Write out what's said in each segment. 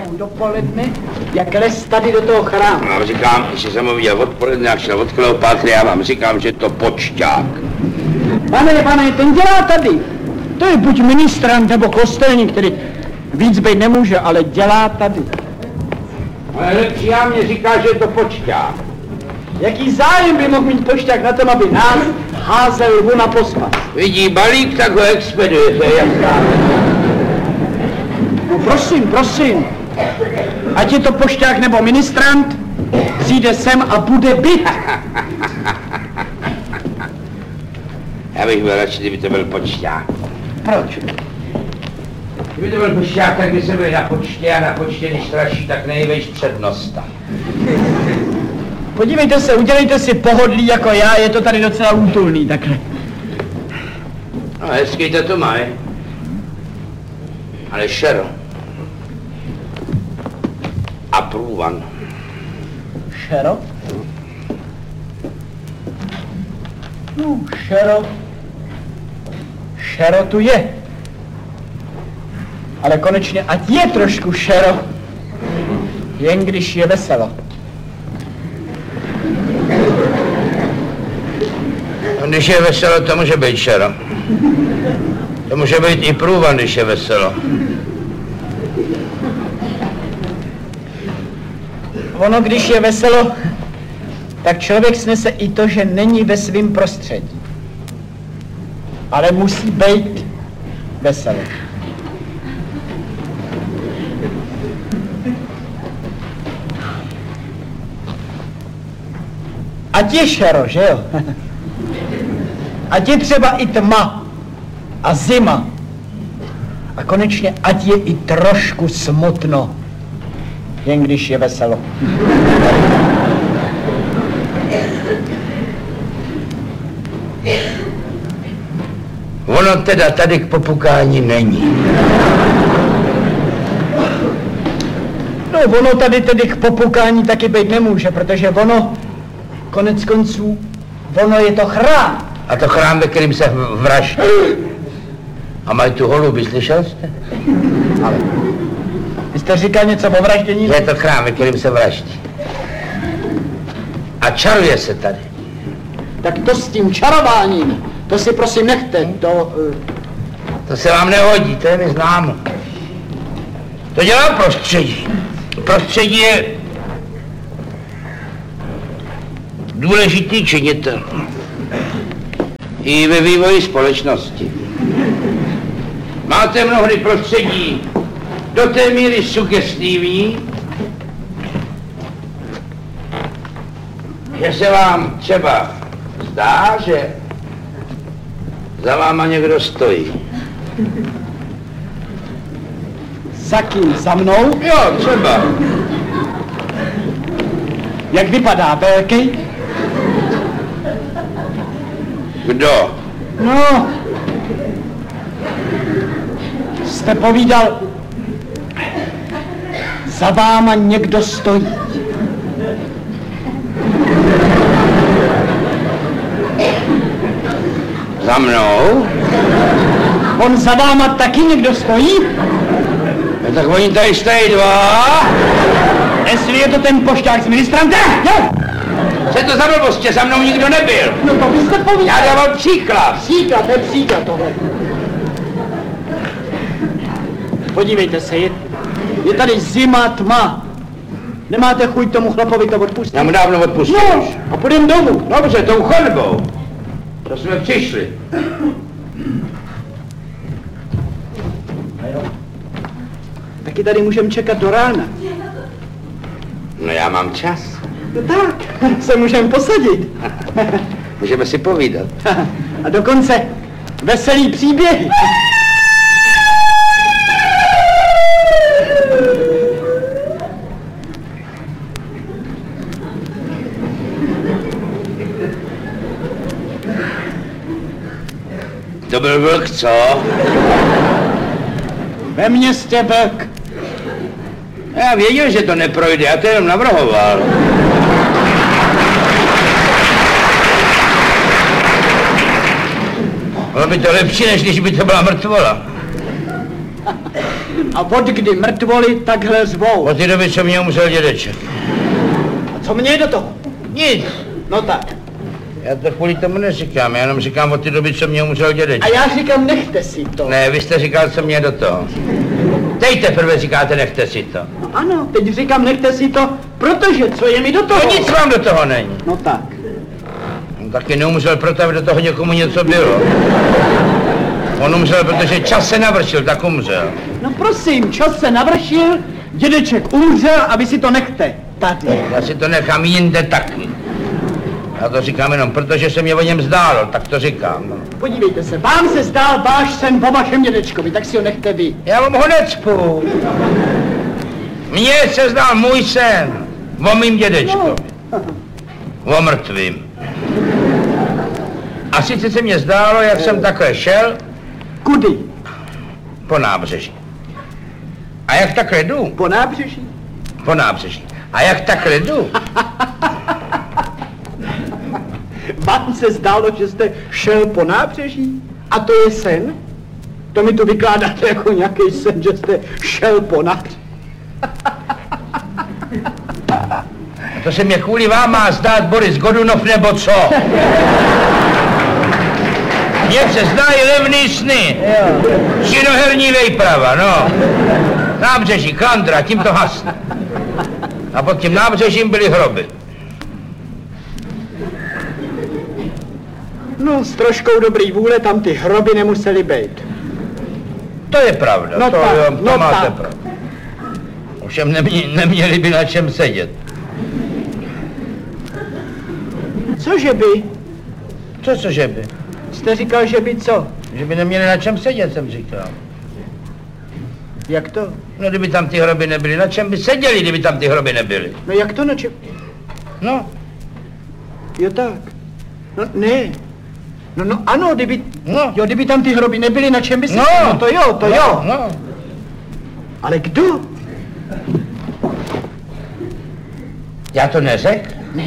jednou dopoledne, jak les tady do toho chrámu. Já vám říkám, že jsem ho viděl odpoledne, jak šel od Kleopátry, já vám říkám, že to počťák. Pane, ten dělá tady. To je buď ministrant nebo kostelník, který víc být nemůže, ale dělá tady. Ale lepší já mě říká, že je to počťák. Jaký zájem by mohl mít pošťák na tom, aby nás házel vuna pospas? Vidí balík, tak ho expeduje, to je jasná. No prosím. Ať je to pošťák nebo ministrant, přijde sem a bude byt. Já bych byl radši, kdyby to byl počťák. Proč? Kdyby to byl počťák, tak by se byl na počtě a na počtě, když straší, tak nejvejš přednosta. Podívejte se, udělejte si pohodlí jako já, je to tady docela útulný, takhle. No, hezký to tu mají. Ale šero. A průvan. Šero? No, šero tu je. Ale konečně, ať je trošku šero, jen když je veselo. Když je veselo, to může být šero. To může být i průvan, když je veselo. Ono, když je veselo, tak člověk snese i to, že není ve svém prostředí. Ale musí být veselo. Ať je šero, že jo? Ať je třeba i tma a zima. A konečně ať je i trošku smutno, jen když je veselo. Ono teda tady k popukání není. No, ono tady tedy k popukání taky být nemůže, protože ono, konec konců, ono je to chrám. A to chrám, ve kterým se vraždí. A mají tu holuby, slyšel jste? Ale vy jste říkal něco o vraždění? Je to chrám, ve kterým se vraždí. A čaruje se tady. Tak to s tím čarováním, to si prosím nechte, To se vám nehodí, to je mi známo. To dělá prostředí. Prostředí je důležitý činitel. I ve vývoji společnosti. Máte mnohdy prostředí do té míry sugestivní, že se vám třeba zdá, že za váma někdo stojí. Za kým? Za mnou? Jo, třeba. Jak vypadá, velký? Kdo? No, jste povídal, za váma někdo stojí. Za mnou? On za váma taky někdo stojí? No, tak oni tady stojí dva. Jestli je to ten pošťák s ministrantem? Jo! Co je to za blbost, za mnou nikdo nebyl? No to vy jste povídal. Já dával příklad. Příklad, je příklad tohle. Podívejte se, je tady zima, tma. Nemáte chuť tomu chlapovi to odpustit? Já mu dávno odpustil. No, a půjdem domů. Dobře, tou chodbou. To jsme přišli. Taky tady můžeme čekat do rána. No já mám čas. No tak, se můžeme posadit. Můžeme si povídat. A dokonce veselý příběhy. To byl vlk, co? Ve městě vlk. Já věděl, že to neprojde, já to jenom navrhoval. Bylo by to lepší, než když by to byla mrtvola. A od kdy mrtvoli takhle zvou? Od té doby, co mě umřel dědeček. A co mě do toho? Nic. No tak. Já to kvůli tomu neříkám, já jenom říkám od té doby, co mě umřel dědeček. A já říkám, nechte si to. Ne, vy jste říkal, co mě do toho. Teď teprve říkáte, nechte si to. No ano, teď říkám, nechte si to, protože co je mi do toho? No nic vám do toho není. No tak. On taky neumřel proto, aby do toho někomu něco bylo. On umřel, protože čas se navršil, tak umřel. No prosím, čas se navršil, dědeček umřel a vy si to nechte. Tady. Já si to nechám jinde taky. Já to říkám jenom proto, že se mě o něm zdálo, tak to říkám. No. Podívejte se, vám se zdál váš sen o vašem dědečkovi, tak si ho nechte vy. Já vám ho necpu. Mně se zdál můj sen o mým dědečkovi. O mrtvým. A sice se mě zdálo, jak jsem takhle šel. Kudy? Po nábřeží. A jak takhle jdu? Po nábřeží? Po nábřeží. A jak takhle jdu? Vám se zdálo, že jste šel po nábřeží? A to je sen? To mi tu vykládáte jako nějaký sen, že jste šel po nábřeží. A to se mě kvůli vám má zdát Boris Godunov nebo co? Mně se zdají levný sny. Činoherní vejprava, no. Nábřeží, klandra, tím to hasne. A pod tím nábřežím byly hroby. No, s troškou dobrý vůle tam ty hroby nemusely být. To je pravda, No to, tak, jo, to no máte tak. pravdu. Ovšem neměli by na čem sedět. Cože by? Cože by? Jste říkal, že by co? Že by neměli na čem sedět, jsem říkal. Jak to? No, kdyby tam ty hroby nebyly, na čem by seděli, kdyby tam ty hroby nebyly? No jak to na čem? No, Jo tak. No ne. No ano, kdyby, No. jo, kdyby tam ty hroby nebyly, na čem by se... No. No to jo, to jo. no. Ale kdo? Já to neřekl? Ne.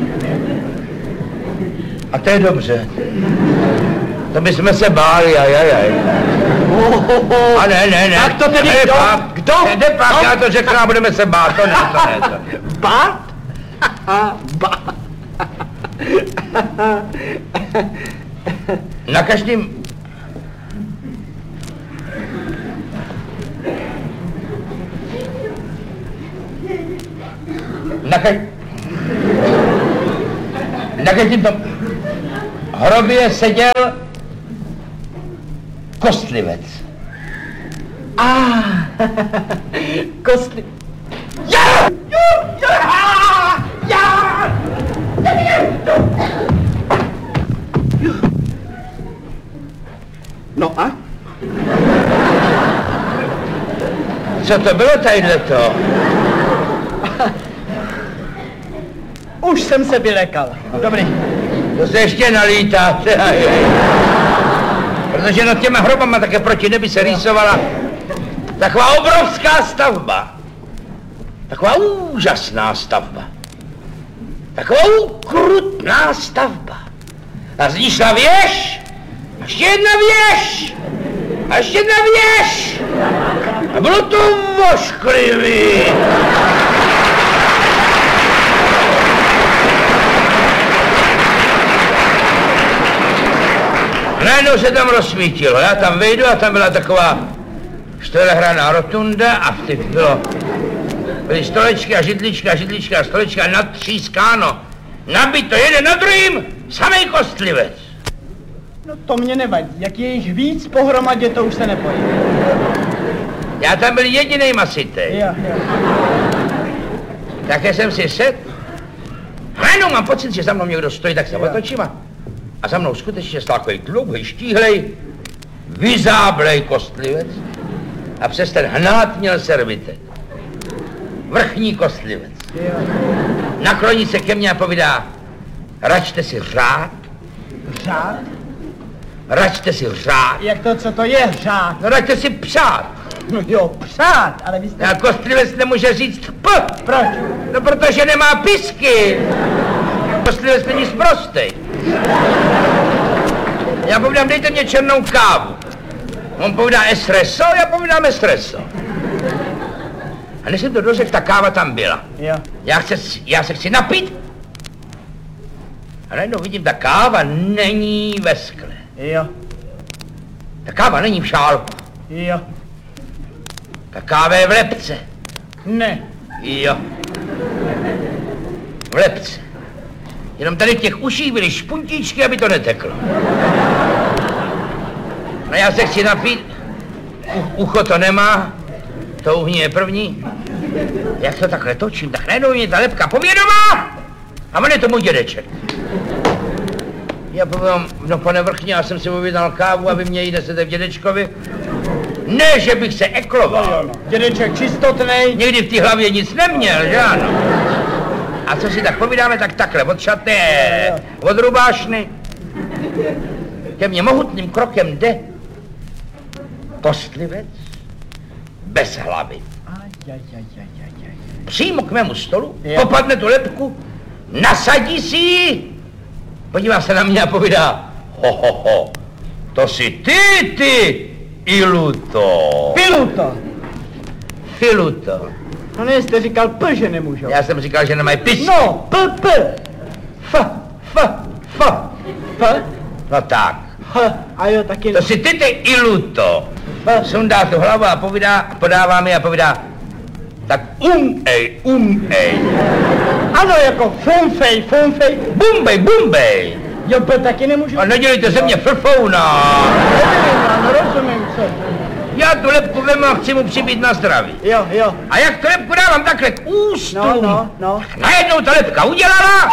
A to je dobře. To bychom se báli, ajajaj. A ne. Tak to tedy kdo? Kdo? Ne, pak, já to řeknu a budeme se bát, to ne. Bát? Bát. Na každým... Na každým tom hrobě seděl kostlivec. Kostli... No a? Co to bylo tadyhleto? Už jsem se vylekal. Dobrý. To se ještě nalítáte. Protože nad těma hrobama také proti nebi se rýsovala taková obrovská stavba. Taková úžasná stavba. Taková ukrutná stavba. A z ní šla věž. A ještě jedna věž. A ještě jedna věž. A bylo to ošklivý. Najednou se tam rozsvítilo, já tam vejdu a tam byla taková čtverhranná rotunda a v těch byly stolečky a židličky a stolečky a natřískáno. Nabito jeden na druhým, samej kostlivec. No to mě nevadí. Jak je jich víc pohromadě, to už se nepojí. Já tam byl jedinej masitej. Jo. Také jsem si sedl. Najednou mám pocit, že za mnou někdo stojí, tak se otočím a za mnou skutečně stál takový dlouhý, štíhlej, vyzáblej kostlivec a přes ten hnát měl servitek. Vrchní kostlivec. Nakloní se ke mně a povídá, račte si řád. Řád? Račte si řád. Jak to, co to je řád? No račte si přát. No jo, přát, ale vy jste... A kostlivec nemůže říct p. Proč? No protože nemá pisky. Kostlivec není sprostej. Já povídám, dejte mě černou kávu. On povídá espresso, já povídám espresso. A než jsem to dořekl, ta káva tam byla. Jo. Já se chci napít. A najednou vidím, ta káva není ve skle. Jo. Ta káva není v šálku. Jo. Ta káva je v lepce. Ne. Jo. V lepce. Jenom tady v těch uších byly špuntíčky, aby to neteklo. No já se chci napít. Ucho to nemá. To uhní je první. Jak to takhle točím, tak najednou je ta lepka povědomá. A on je tomu dědeček. Já povím, no pane vrchně, já jsem si objednal kávu a vy mě ji nesete v dědečkovi. Ne, že bych se ekloval. Dědeček čistotnej. Někdy v té hlavě nic neměl, že ano? A co si tak povídáme, tak takhle, od šatné, od rubášny. Ke mně mohutným krokem jde kostlivec bez hlavy. Přímo k mému stolu, popadne tu lepku, nasadí si ji, podívá se na mě a povídá, ho, to jsi ty, Iluto. Filuto. No ne, jste říkal P, že nemůžou. Já jsem říkal, že nemají písmo. No, P. F. No tak. H. A jo, taky. To jsi ty, Iluto. Sundá tu hlavu a podává mi a povídá, tak ej. Ano, jako fumfej. Bumbej. Jo, P taky nemůžu. A nedělejte ze mě frfouna. No, rozumím, co. Já tu lepku vemu a chci mu přibít na zdraví. Jo. A jak tu lepku dávám takhle k ústům, No. najednou ta lepka udělala.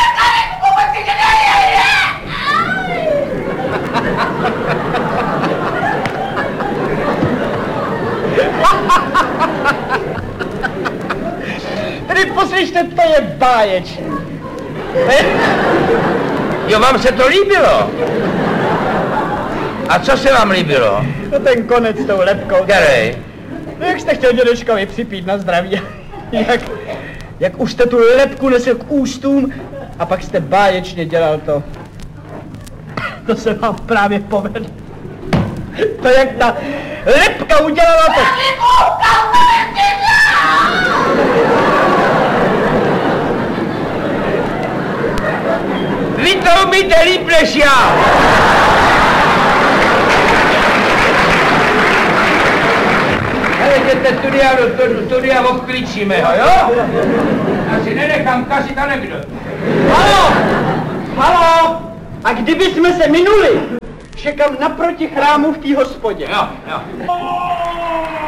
Tedy poslyšte, to je báječné. Jo, vám se to líbilo? A co se vám líbilo? No ten konec s tou lepkou. Který? No jak jste chtěl dědečkovi připít na zdraví. Jak už jste tu lepku nesl k ústům a pak jste báječně dělal to. To se vám právě povedlo. To jak ta lepka udělala to. Vy to umíte líp než já! Hele, jděte tudy a obklíčíme ho, jo? Já si nenechám kasit anekdot. Halo! A kdyby jsme se minuli, čekám naproti chrámu v té hospodě. Jo.